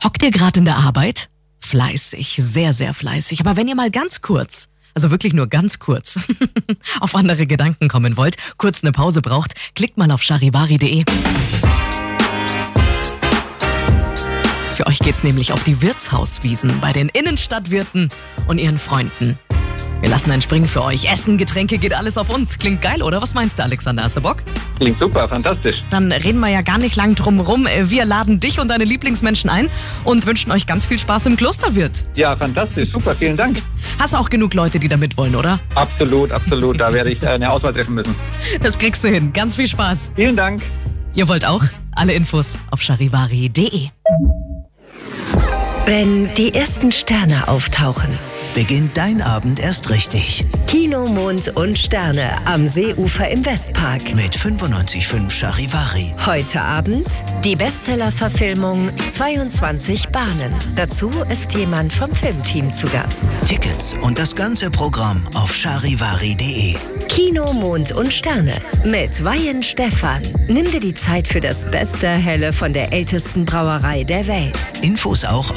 Hockt ihr gerade in der Arbeit? Fleißig, sehr, sehr fleißig. Aber wenn ihr mal ganz kurz, also wirklich nur ganz kurz, auf andere Gedanken kommen wollt, kurz eine Pause braucht, klickt mal auf charivari.de. Für euch geht's nämlich auf die Wirtshauswiesen bei den Innenstadtwirten und ihren Freunden. Wir lassen einen Springen für euch. Essen, Getränke, geht alles auf uns. Klingt geil, oder? Was meinst du, Alexander? Hast du Bock? Klingt super, fantastisch. Dann reden wir ja gar nicht lang drum rum. Wir laden dich und deine Lieblingsmenschen ein und wünschen euch ganz viel Spaß im Klosterwirt. Ja, fantastisch, super, vielen Dank. Hast auch genug Leute, die da mit wollen, oder? Absolut, absolut. Da werde ich eine Auswahl treffen müssen. Das kriegst du hin. Ganz viel Spaß. Vielen Dank. Ihr wollt auch? Alle Infos auf charivari.de. Wenn die ersten Sterne auftauchen, beginnt dein Abend erst richtig. Kino, Mond und Sterne am Seeufer im Westpark. Mit 95,5 Charivari. Heute Abend die Bestseller-Verfilmung 22 Bahnen. Dazu ist jemand vom Filmteam zu Gast. Tickets und das ganze Programm auf charivari.de. Kino, Mond und Sterne mit Weihen Stephan. Nimm dir die Zeit für das beste Helle von der ältesten Brauerei der Welt. Infos auch